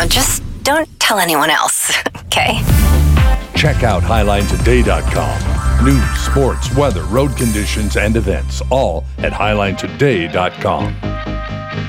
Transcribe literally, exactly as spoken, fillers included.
just don't tell anyone else, okay? Check out highline today dot com. News, sports, weather, road conditions, and events, all at highline today dot com.